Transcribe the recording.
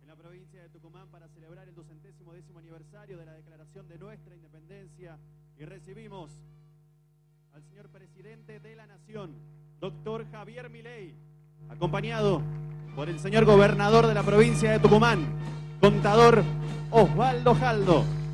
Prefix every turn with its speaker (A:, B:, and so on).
A: en la provincia de Tucumán para celebrar el 210º aniversario de la declaración de nuestra independencia, y recibimos al señor presidente de la Nación, doctor Javier Milei, acompañado por el señor gobernador de la provincia de Tucumán, contador Osvaldo Jaldo.